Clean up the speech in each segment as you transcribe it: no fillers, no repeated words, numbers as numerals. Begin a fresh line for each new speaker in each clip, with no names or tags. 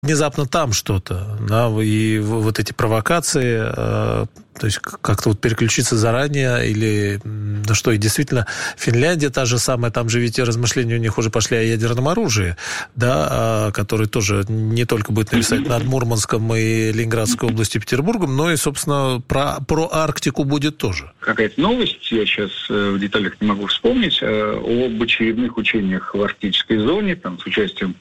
внезапно там что-то, да, и вот эти провокации, то есть как-то вот переключиться заранее, или, ну что, и действительно, Финляндия та же самая, там же ведь и размышления у них уже пошли о ядерном оружии, да, который тоже не только будет нависать над Мурманском и Ленинградской областью, Петербургом, но и, собственно, про Арктику будет тоже.
Какая-то новость, я сейчас в деталях не могу вспомнить, об очередных учениях в арктической зоне, там, с участием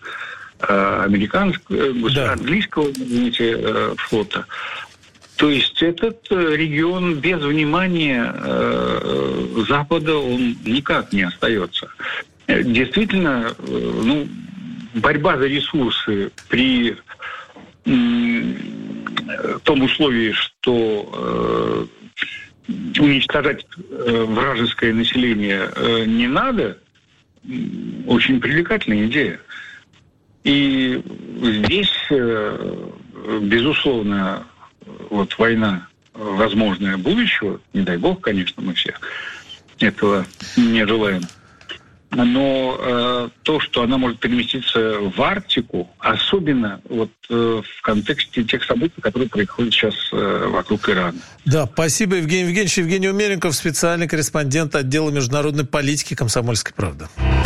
английского, флота. То есть этот регион без внимания Запада, он никак не остается. Действительно, борьба за ресурсы при том условии, что уничтожать вражеское население не надо, очень привлекательная идея. И здесь, безусловно, вот война возможная будущего, не дай бог, конечно, мы все этого не желаем. Но то, что она может переместиться в Арктику, особенно вот в контексте тех событий, которые происходят сейчас вокруг Ирана.
Да, спасибо, Евгений Евгеньевич. Евгений Умеренков, специальный корреспондент отдела международной политики «Комсомольской правды».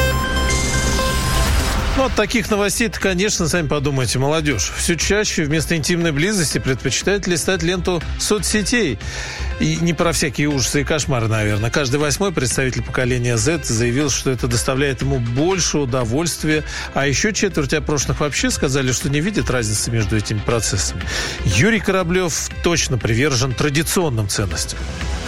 Ну, от таких новостей-то, конечно, сами подумайте, молодежь все чаще вместо интимной близости предпочитает листать ленту соцсетей. И не про всякие ужасы и кошмары, наверное. Каждый 8-й представитель поколения Z заявил, что это доставляет ему больше удовольствия. А еще четверть опрошенных вообще сказали, что не видят разницы между этими процессами. Юрий Кораблев точно привержен традиционным ценностям.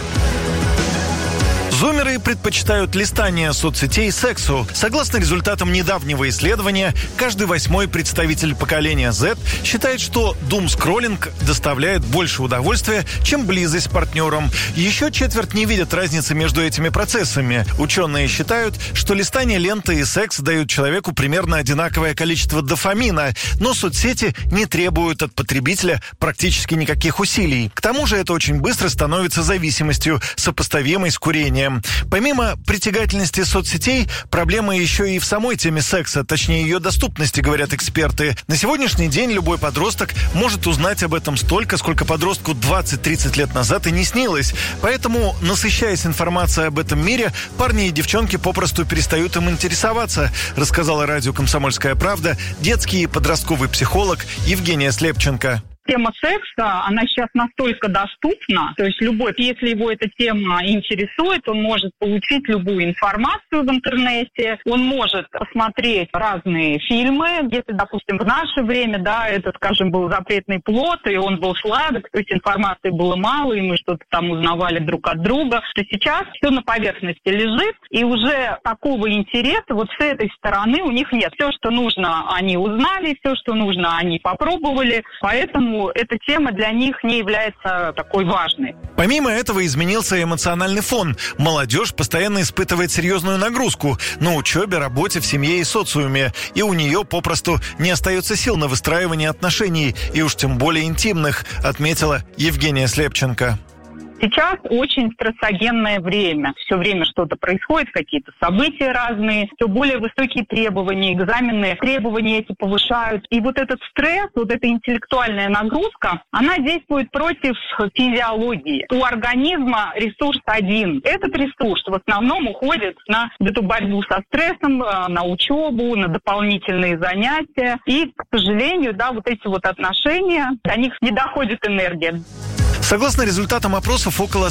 Зумеры предпочитают листание соцсетей сексу. Согласно результатам недавнего исследования, каждый 8-й представитель поколения Z считает, что думскроллинг доставляет больше удовольствия, чем близость с партнером. Еще четверть не видят разницы между этими процессами. Ученые считают, что листание ленты и секс дают человеку примерно одинаковое количество дофамина, но соцсети не требуют от потребителя практически никаких усилий. К тому же это очень быстро становится зависимостью, сопоставимой с курением. Помимо притягательности соцсетей, проблема еще и в самой теме секса, точнее ее доступности, говорят эксперты. На сегодняшний день любой подросток может узнать об этом столько, сколько подростку 20-30 лет назад и не снилось. Поэтому, насыщаясь информацией об этом мире, парни и девчонки попросту перестают им интересоваться, рассказала радио «Комсомольская правда» детский и подростковый психолог Евгения Слепченко.
Тема секса, она сейчас настолько доступна, то есть любой, если его эта тема интересует, он может получить любую информацию в интернете, он может посмотреть разные фильмы, если, допустим, в наше время, да, это, скажем, был запретный плод, и он был сладок, то есть информации было мало, и мы что-то там узнавали друг от друга, то сейчас все на поверхности лежит, и уже такого интереса вот с этой стороны у них нет. Все, что нужно, они узнали, все, что нужно, они попробовали, поэтому эта тема для них не является такой важной.
Помимо этого изменился эмоциональный фон. Молодежь постоянно испытывает серьезную нагрузку на учебе, работе, в семье и социуме. И у нее попросту не остается сил на выстраивание отношений, и уж тем более интимных, отметила Евгения Слепченко.
Сейчас очень стрессогенное время. Все время что-то происходит, какие-то события разные, все более высокие требования, экзаменные требования эти повышают. И вот этот стресс, вот эта интеллектуальная нагрузка, она действует против физиологии. У организма ресурс один. Этот ресурс в основном уходит на эту борьбу со стрессом, на учебу, на дополнительные занятия. И, к сожалению, да, вот эти вот отношения, до них не доходит энергия.
Согласно результатам опросов, около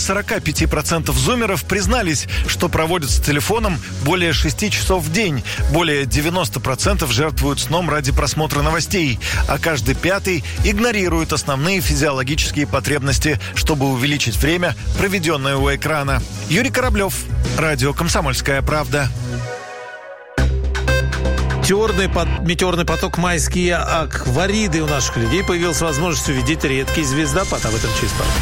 45% зумеров признались, что проводят с телефоном более 6 часов в день. Более 90% жертвуют сном ради просмотра новостей, а каждый 5-й игнорирует основные физиологические потребности, чтобы увеличить время, проведенное у экрана. Юрий Кораблев, радио «Комсомольская правда».
Метеорный поток «Майские аквариды» у наших людей появилась возможность увидеть редкий звездопад. Об этом через пару.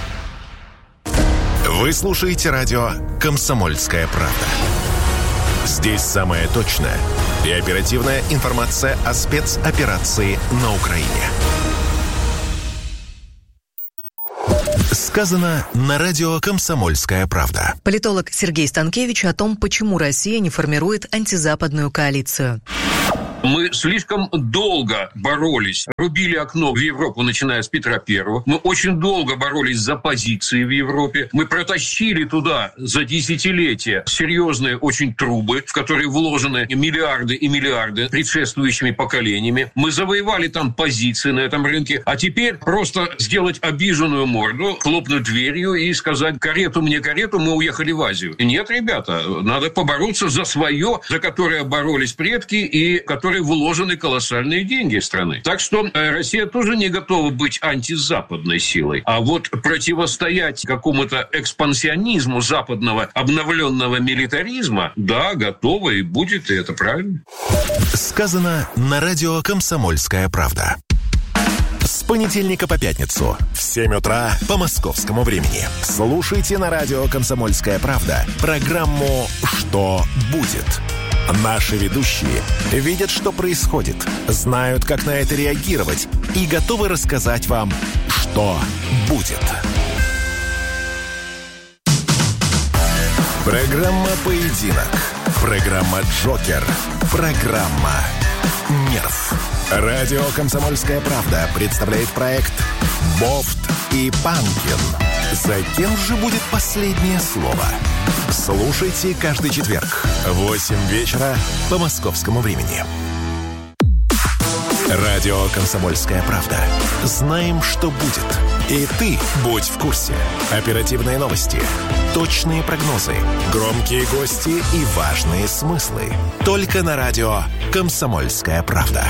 Вы слушаете радио «Комсомольская правда». Здесь самая точная и оперативная информация о спецоперации на Украине. Сказано на радио «Комсомольская правда».
Политолог Сергей Станкевич о том, почему Россия не формирует антизападную коалицию. Мы слишком долго боролись, рубили окно в Европу, начиная с Петра I. Мы очень долго боролись за позиции в Европе. Мы протащили туда за десятилетия серьезные очень трубы, в которые вложены миллиарды и миллиарды предшествующими поколениями. Мы завоевали там позиции на этом рынке. А теперь просто сделать обиженную морду, хлопнуть дверью и сказать: карету мне, карету, мы уехали в Азию. Нет, ребята, надо побороться за свое, за которое боролись предки и которые вложены колоссальные деньги страны. Так что Россия тоже не готова быть антизападной силой. А вот противостоять какому-то экспансионизму западного обновленного милитаризма, да, готова и будет, и это правильно.
Сказано на радио «Комсомольская правда». С понедельника по пятницу в 7 утра по московскому времени. Слушайте на радио «Комсомольская правда» программу «Что будет?». Наши ведущие видят, что происходит, знают, как на это реагировать и готовы рассказать вам, что будет. Программа «Поединок». Программа «Джокер». Программа «Нерв». Радио «Комсомольская правда» представляет проект «Бофт и Панкин». За кем же будет последнее слово? Слушайте каждый четверг в 8 вечера по московскому времени. Радио «Комсомольская правда». Знаем, что будет. И ты будь в курсе. Оперативные новости, точные прогнозы, громкие гости и важные смыслы. Только на радио «Комсомольская правда».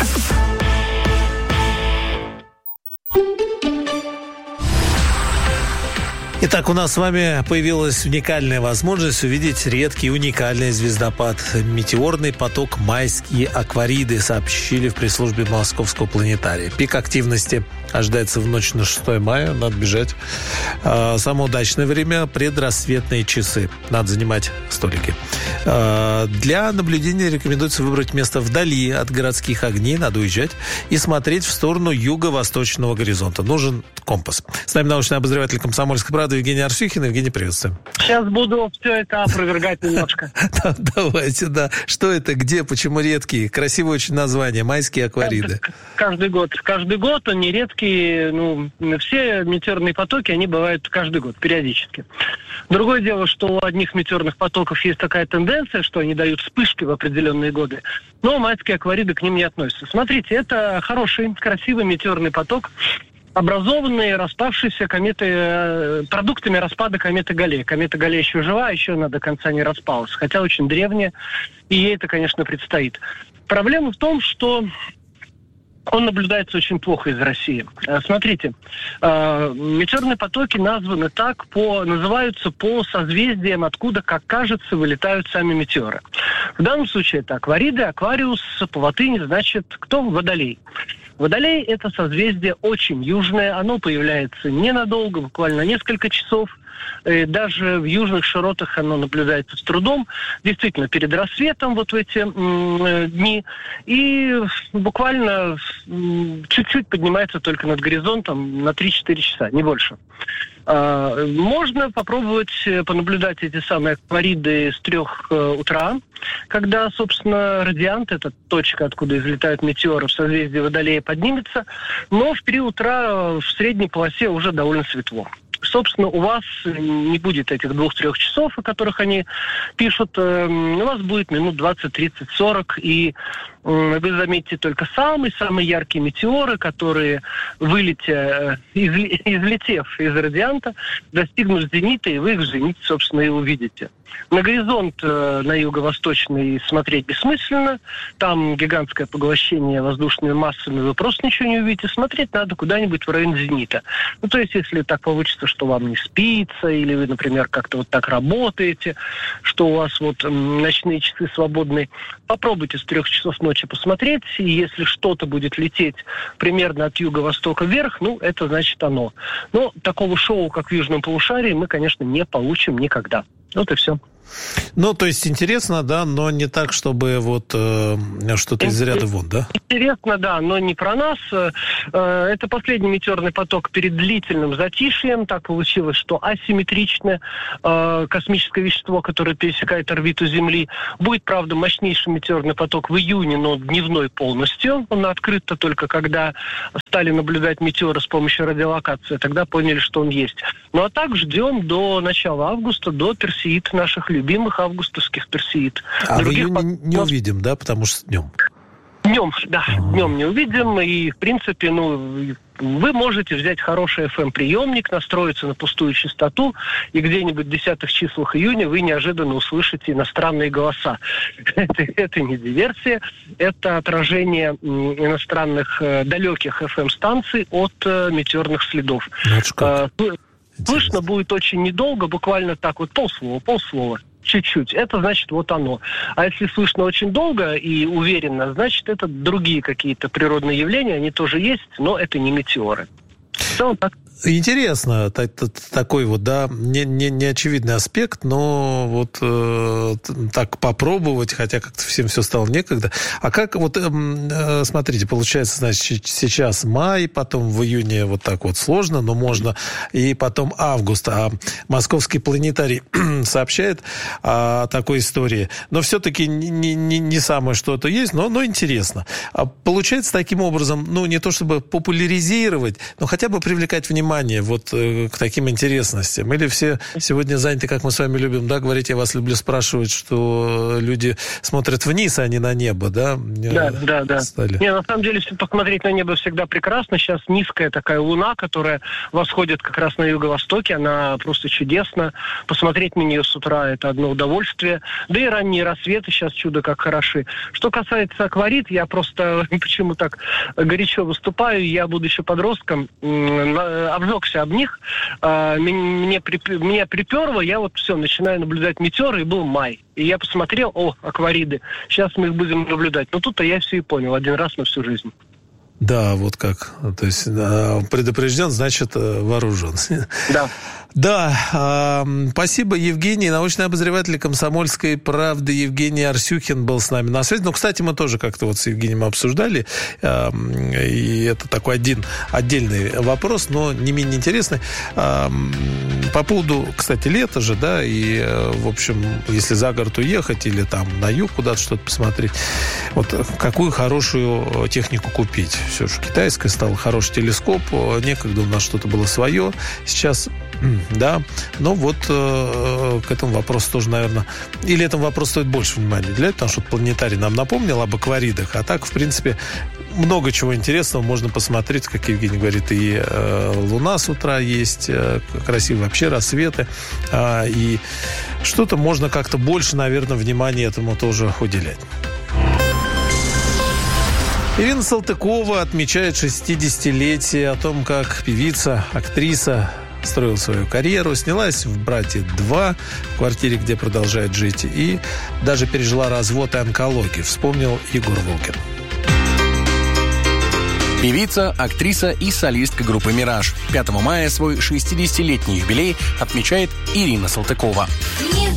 Итак, у нас с вами появилась уникальная возможность увидеть редкий уникальный звездопад. Метеорный поток «Майские аквариды», сообщили в пресс-службе Московского планетария. Пик активности ожидается в ночь на 6 мая. Надо бежать. Самое удачное время – предрассветные часы. Надо занимать столики. Для наблюдения рекомендуется выбрать место вдали от городских огней. Надо уезжать и смотреть в сторону юго-восточного горизонта. Нужен компас. С нами научный обозреватель «Комсомольской правды» Евгений Арсюхин. Евгений, приветствуем.
Сейчас буду все это опровергать немножко.
Давайте, да. Что это, где, почему редкие? Красивое очень название. «Майские аквариды».
Каждый год они редкие. Все метеорные потоки, они бывают каждый год, периодически. Другое дело, что у одних метеорных потоков есть такая тенденция, что они дают вспышки в определенные годы. Но майские аквариды к ним не относятся. Смотрите, это хороший, красивый метеорный поток, образованные, распавшиеся продуктами распада кометы Галлея. Комета Галлея еще жива, еще она до конца не распалась. Хотя очень древняя, и ей это, конечно, предстоит. Проблема в том, что он наблюдается очень плохо из России. Смотрите, метеорные потоки называются по созвездиям, откуда, как кажется, вылетают сами метеоры. В данном случае это аквариды, аквариус по латыни значит кто? Водолей. Водолей – это созвездие очень южное, оно появляется ненадолго, буквально несколько часов. Даже в южных широтах оно наблюдается с трудом, действительно, перед рассветом вот в эти дни, и буквально чуть-чуть поднимается только над горизонтом на 3-4 часа, не больше. Можно попробовать понаблюдать эти самые аквариды с 3 утра, когда, собственно, радиант, это точка, откуда излетают метеоры в созвездии Водолея, поднимется, но в 3 утра в средней полосе уже довольно светло. Собственно, у вас не будет этих 2-3 часов, о которых они пишут. У вас будет минут 20, 30, 40, и вы заметите только самые-самые яркие метеоры, которые, излетев из радианта, достигнут зенита, и вы их в зените, собственно, и увидите. На горизонт на юго-восточный смотреть бессмысленно. Там гигантское поглощение воздушными массами, вы просто ничего не увидите. Смотреть надо куда-нибудь в район зенита. То есть, если так получится, что вам не спится, или вы, например, как-то вот так работаете, что у вас вот ночные часы свободные, попробуйте с 3 часов ночи посмотреть, и если что-то будет лететь примерно от юго-востока вверх, это значит оно. Но такого шоу, как в Южном полушарии, мы, конечно, не получим никогда. Вот и все.
Ну, то есть интересно, да, но не так, чтобы вот что-то из ряда вон, да?
Интересно, да, но не про нас. Это последний метеорный поток перед длительным затишьем. Так получилось, что асимметричное космическое вещество, которое пересекает орбиту Земли. Будет, правда, мощнейший метеорный поток в июне, но дневной полностью. Он открыт-то только когда стали наблюдать метеоры с помощью радиолокации. Тогда поняли, что он есть. Ну а так ждем до начала августа, до Персеид, наших любимых августовских Персеид.
А в июне не увидим, да, потому что днем?
Днем, да, днем не увидим. И, в принципе, вы можете взять хороший FM-приемник, настроиться на пустую частоту, и где-нибудь в 10-х числах июня вы неожиданно услышите иностранные голоса. Это не диверсия, это отражение иностранных далеких FM-станций от метеорных следов. Слышно будет очень недолго, буквально так вот полслова. Чуть-чуть. Это значит вот оно. А если слышно очень долго и уверенно, значит это другие какие-то природные явления, они тоже есть, но это не метеоры. В целом так.
Интересно, такой вот, да, не очевидный аспект, но вот так попробовать, хотя как-то всем все стало некогда. А как вот, смотрите, получается, значит, сейчас май, потом в июне вот так вот сложно, но можно, и потом август. А Московский планетарий сообщает о такой истории. Но все-таки не самое что-то есть, но интересно. А получается таким образом, не то чтобы популяризировать, но хотя бы привлекать внимание вот к таким интересностям? Или все сегодня заняты, как мы с вами любим, да, говорить, я вас люблю спрашивать, что люди смотрят вниз, а не на небо, да?
Да. Не, на самом деле, посмотреть на небо всегда прекрасно. Сейчас низкая такая луна, которая восходит как раз на юго-востоке, она просто чудесна. Посмотреть на нее с утра – это одно удовольствие. Да и ранние рассветы сейчас чудо как хороши. Что касается акварит, я просто почему так горячо выступаю, я, будучи подростком, обжегся об них, меня приперло, я вот все, начинаю наблюдать метеоры, и был май. И я посмотрел, аквариды, сейчас мы их будем наблюдать. Но тут-то я все и понял, один раз на всю жизнь.
Да, вот как. То есть предупрежден, значит вооружен.
Да.
Да, спасибо, Евгений. Научный обозреватель «Комсомольской правды» Евгений Арсюхин был с нами на связи. Кстати, мы тоже как-то вот с Евгением обсуждали, и это такой отдельный вопрос, но не менее интересный. По поводу, кстати, лета же, да, и, в общем, если за город уехать или там на юг куда-то что-то посмотреть, вот какую хорошую технику купить? Все же китайская стала, хороший телескоп, некогда у нас что-то было свое, сейчас... Да, но вот к этому вопросу тоже, наверное, или этому вопросу стоит больше внимания уделять, потому что планетарий нам напомнил об акваридах, а так, в принципе, много чего интересного можно посмотреть, как Евгений говорит, и луна с утра есть, красивые вообще рассветы, и что-то можно как-то больше, наверное, внимания этому тоже уделять. Ирина Салтыкова отмечает 60-летие, о том, как певица, актриса строила свою карьеру, снялась в «Брате 2», в квартире, где продолжает жить, и даже пережила развод и онкологию, вспомнил Егор Волгин.
Певица, актриса и солистка группы «Мираж». 5 мая свой 60-летний юбилей отмечает Ирина Салтыкова.